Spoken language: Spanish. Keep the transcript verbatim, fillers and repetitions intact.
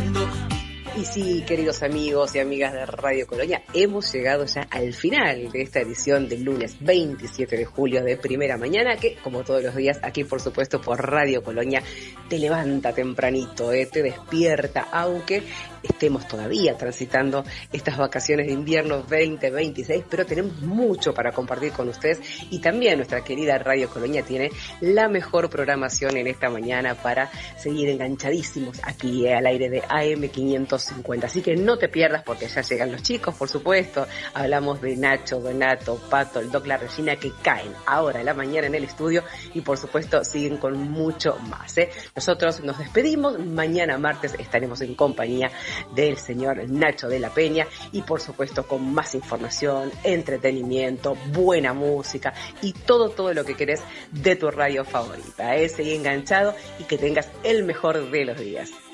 Y sí, queridos amigos y amigas de Radio Colonia, hemos llegado ya al final de esta edición del lunes veintisiete de julio de Primera Mañana, que como todos los días aquí por supuesto por Radio Colonia te levanta tempranito, eh, te despierta, aunque estemos todavía transitando estas vacaciones de invierno veinte veintiséis, pero tenemos mucho para compartir con ustedes y también nuestra querida Radio Colonia tiene la mejor programación en esta mañana para seguir enganchadísimos aquí eh, al aire de A M quinientos cincuenta, así que no te pierdas porque ya llegan los chicos, por supuesto, hablamos de Nacho, Donato, Pato, el Doc, la Regina, que caen ahora en la mañana en el estudio y por supuesto siguen con mucho más, ¿eh? Nosotros nos despedimos, mañana martes estaremos en compañía del señor Nacho de la Peña y por supuesto con más información, entretenimiento, buena música y todo, todo lo que querés de tu radio favorita, ¿eh? Seguí enganchado y que tengas el mejor de los días.